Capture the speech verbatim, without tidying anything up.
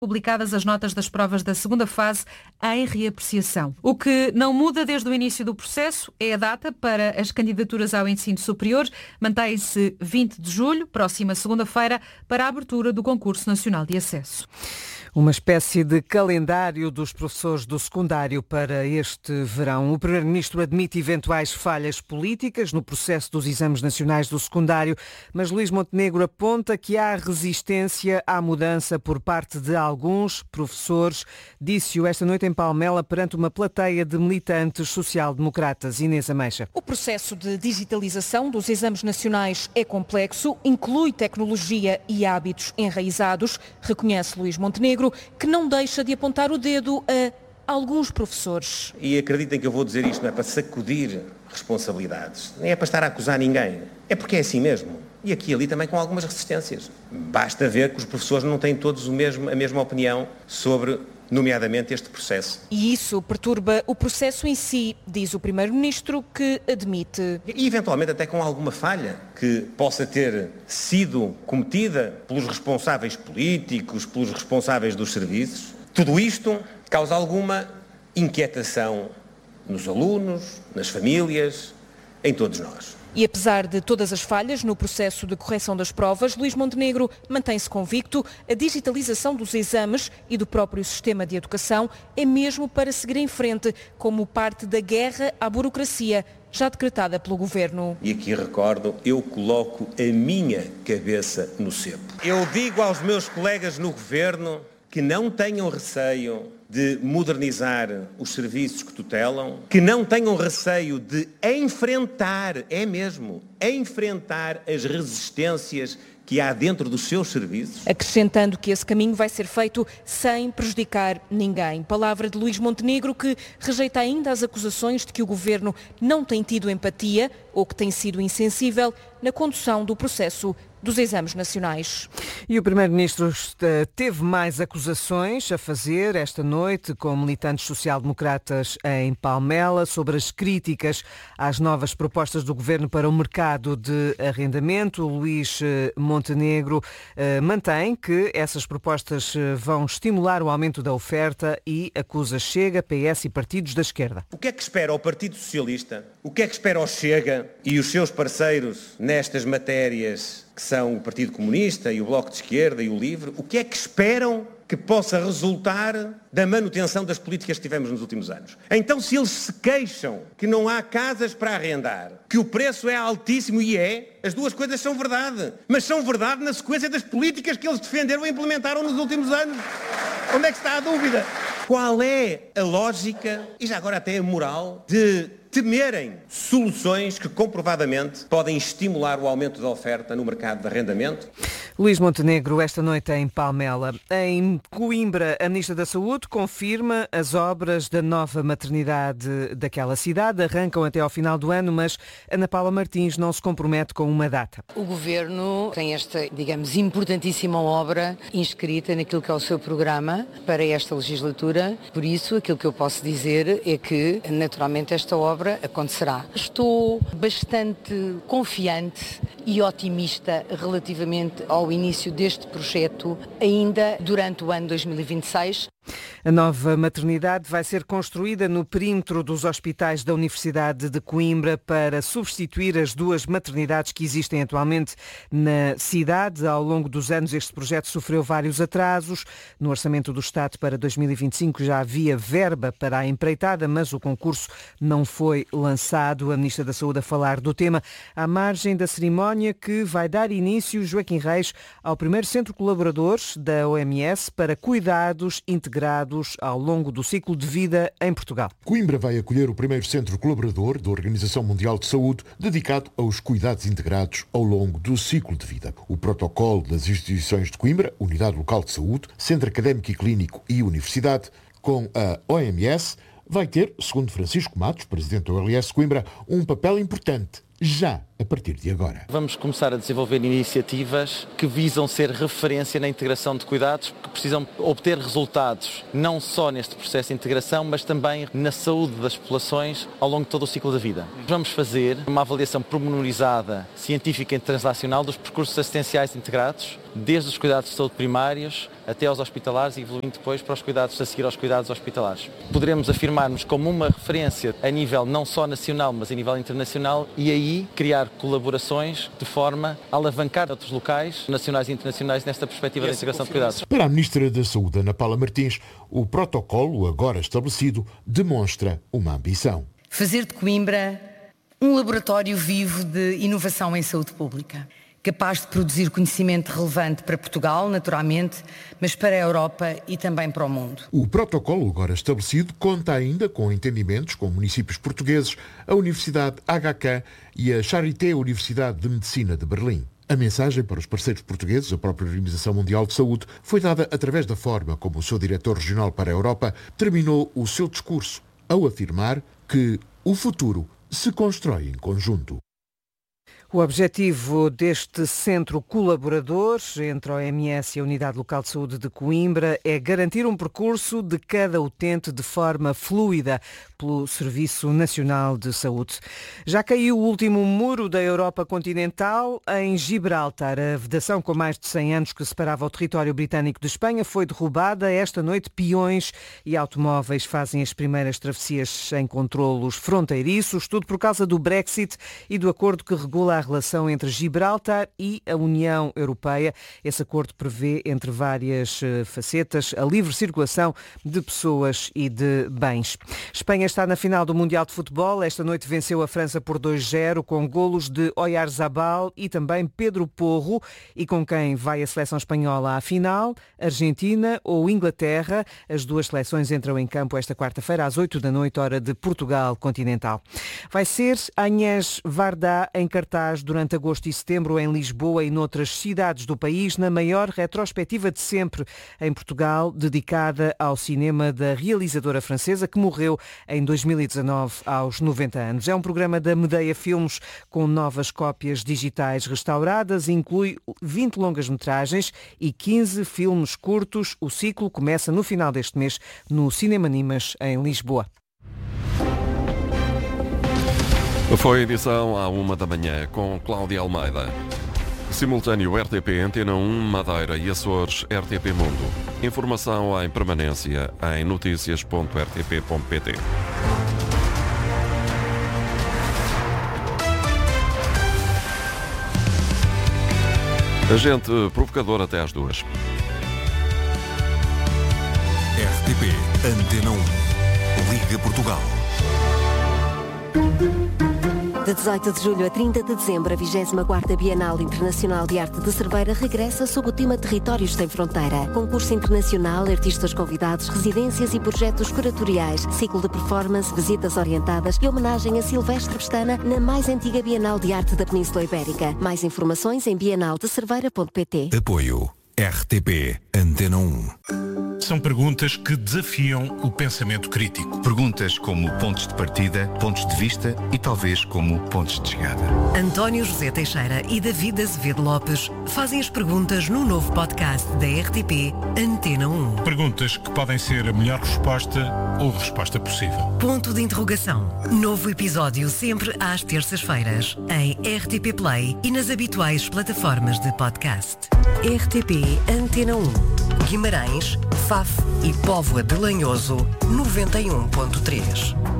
publicadas as notas das provas da segunda fase em reapreciação. O que não muda desde o início do processo é a data para as candidaturas ao ensino superior. Mantém-se vinte de julho, próxima segunda-feira, para a abertura do concurso nacional de acesso. Uma espécie de calendário dos professores do secundário para este verão. O Primeiro-Ministro admite eventuais falhas políticas no processo dos exames nacionais do secundário, mas Luís Montenegro aponta que há resistência à mudança por parte de alguns professores. Disse-o esta noite em Palmela perante uma plateia de militantes social-democratas. Inês Ameixa. O processo de digitalização dos exames nacionais é complexo, inclui tecnologia e hábitos enraizados, reconhece Luís Montenegro, que não deixa de apontar o dedo a alguns professores. E acreditem que eu vou dizer isto, não é para sacudir responsabilidades, nem é para estar a acusar ninguém, é porque é assim mesmo. E aqui e ali também com algumas resistências. Basta ver que os professores não têm todos o mesmo, a mesma opinião sobre, nomeadamente, este processo. E isso perturba o processo em si, diz o Primeiro-Ministro, que admite. E eventualmente até com alguma falha que possa ter sido cometida pelos responsáveis políticos, pelos responsáveis dos serviços. Tudo isto causa alguma inquietação nos alunos, nas famílias, em todos nós. E apesar de todas as falhas no processo de correção das provas, Luís Montenegro mantém-se convicto. A digitalização dos exames e do próprio sistema de educação é mesmo para seguir em frente, como parte da guerra à burocracia, já decretada pelo Governo. E aqui recordo, eu coloco a minha cabeça no cepo. Eu digo aos meus colegas no Governo que não tenham receio de modernizar os serviços que tutelam, que não tenham receio de enfrentar, é mesmo, enfrentar as resistências que há dentro dos seus serviços. Acrescentando que esse caminho vai ser feito sem prejudicar ninguém. Palavra de Luís Montenegro, que rejeita ainda as acusações de que o Governo não tem tido empatia ou que tem sido insensível na condução do processo dos exames nacionais. E o Primeiro-Ministro teve mais acusações a fazer esta noite com militantes social-democratas em Palmela sobre as críticas às novas propostas do Governo para o mercado de arrendamento. Luís Montenegro eh, mantém que essas propostas vão estimular o aumento da oferta e acusa Chega, P S e partidos da esquerda. O que é que espera o Partido Socialista? O que é que espera o Chega e os seus parceiros nestas matérias que são o Partido Comunista e o Bloco de Esquerda e o LIVRE? O que é que esperam que possa resultar da manutenção das políticas que tivemos nos últimos anos? Então, se eles se queixam que não há casas para arrendar, que o preço é altíssimo, e é, as duas coisas são verdade, mas são verdade na sequência das políticas que eles defenderam e implementaram nos últimos anos. Onde é que está a dúvida? Qual é a lógica, e já agora até a moral, de temerem soluções que comprovadamente podem estimular o aumento da oferta no mercado de arrendamento? Luís Montenegro, esta noite em Palmela. Em Coimbra, a Ministra da Saúde confirma as obras da nova maternidade daquela cidade. Arrancam até ao final do ano, mas Ana Paula Martins não se compromete com uma data. O Governo tem esta, digamos, importantíssima obra inscrita naquilo que é o seu programa para esta legislatura. Por isso, aquilo que eu posso dizer é que, naturalmente, esta obra acontecerá. Estou bastante confiante e otimista relativamente ao início deste projeto, ainda durante o ano dois mil e vinte e seis. A nova maternidade vai ser construída no perímetro dos hospitais da Universidade de Coimbra para substituir as duas maternidades que existem atualmente na cidade. Ao longo dos anos, este projeto sofreu vários atrasos. No Orçamento do Estado para dois mil e vinte e cinco já havia verba para a empreitada, mas o concurso não foi lançado. A Ministra da Saúde a falar do tema à margem da cerimónia que vai dar início, Joaquim Reis, ao primeiro centro colaborador da O M S para cuidados integrados ao longo do ciclo de vida em Portugal. Coimbra vai acolher o primeiro centro colaborador da Organização Mundial de Saúde dedicado aos cuidados integrados ao longo do ciclo de vida. O protocolo das instituições de Coimbra, Unidade Local de Saúde, Centro Académico e Clínico e Universidade, com a O M S, vai ter, segundo Francisco Matos, presidente do O L S Coimbra, um papel importante já a partir de agora. Vamos começar a desenvolver iniciativas que visam ser referência na integração de cuidados, que precisam obter resultados não só neste processo de integração, mas também na saúde das populações ao longo de todo o ciclo da vida. Vamos fazer uma avaliação pormenorizada, científica e translacional dos percursos assistenciais integrados, desde os cuidados de saúde primários até aos hospitalares e evoluindo depois para os cuidados a seguir aos cuidados hospitalares. Poderemos afirmar-nos como uma referência a nível não só nacional, mas a nível internacional e aí criar colaborações de forma a alavancar outros locais, nacionais e internacionais, nesta perspectiva da integração de cuidados. Para a Ministra da Saúde, Ana Paula Martins, o protocolo agora estabelecido demonstra uma ambição. Fazer de Coimbra um laboratório vivo de inovação em saúde pública, capaz de produzir conhecimento relevante para Portugal, naturalmente, mas para a Europa e também para o mundo. O protocolo agora estabelecido conta ainda com entendimentos com municípios portugueses, a Universidade H K e a Charité Universidade de Medicina de Berlim. A mensagem para os parceiros portugueses, a própria Organização Mundial de Saúde, foi dada através da forma como o seu diretor regional para a Europa terminou o seu discurso, ao afirmar que o futuro se constrói em conjunto. O objetivo deste centro colaborador entre a O M S e a Unidade Local de Saúde de Coimbra é garantir um percurso de cada utente de forma fluida pelo Serviço Nacional de Saúde. Já caiu o último muro da Europa continental em Gibraltar. A vedação com mais de cem anos que separava o território britânico de Espanha foi derrubada. Esta noite, peões e automóveis fazem as primeiras travessias em controlos fronteiriços, tudo por causa do Brexit e do acordo que regula a relação entre Gibraltar e a União Europeia. Esse acordo prevê, entre várias facetas, a livre circulação de pessoas e de bens. Espanha está na final do Mundial de Futebol. Esta noite venceu a França por dois a zero, com golos de Oyarzabal e também Pedro Porro, e com quem vai a seleção espanhola à final, Argentina ou Inglaterra. As duas seleções entram em campo esta quarta-feira às oito da noite, hora de Portugal continental. Vai ser Agnès Varda em cartaz durante agosto e setembro em Lisboa e noutras cidades do país, na maior retrospectiva de sempre em Portugal, dedicada ao cinema da realizadora francesa que morreu em dois mil e dezanove aos noventa anos. É um programa da Medeia Filmes com novas cópias digitais restauradas, inclui vinte longas-metragens e quinze filmes curtos. O ciclo começa no final deste mês no Cinema Nimas em Lisboa. Foi a edição à uma da manhã com Cláudia Almeida. Simultâneo R T P Antena um, Madeira e Açores, R T P Mundo. Informação em permanência em notícias ponto r t p ponto p t. Agente provocador até às duas. R T P Antena um. Liga Portugal. De dezoito de julho a trinta de dezembro, a vigésima quarta Bienal Internacional de Arte de Cerveira regressa sob o tema Territórios Sem Fronteira. Concurso internacional, artistas convidados, residências e projetos curatoriais, ciclo de performance, visitas orientadas e homenagem a Silvestre Pestana na mais antiga Bienal de Arte da Península Ibérica. Mais informações em bienal de cerveira ponto p t. Apoio R T P Antena um. São perguntas que desafiam o pensamento crítico. Perguntas como pontos de partida, pontos de vista e talvez como pontos de chegada. António José Teixeira e David Azevedo Lopes fazem as perguntas no novo podcast da R T P Antena um. Perguntas que podem ser a melhor resposta ou a resposta possível. Ponto de interrogação. Novo episódio sempre às terças-feiras em R T P Play e nas habituais plataformas de podcast. R T P Antena um. Guimarães, Faf e Póvoa de Lanhoso, noventa e um ponto três.